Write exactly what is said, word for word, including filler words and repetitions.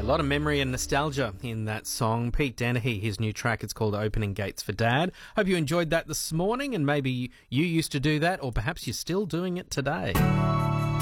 lot of memory and nostalgia in that song. Pete Dennehy, his new track, it's called Opening Gates for Dad. Hope you enjoyed that this morning, and maybe you used to do that, or perhaps you're still doing it today.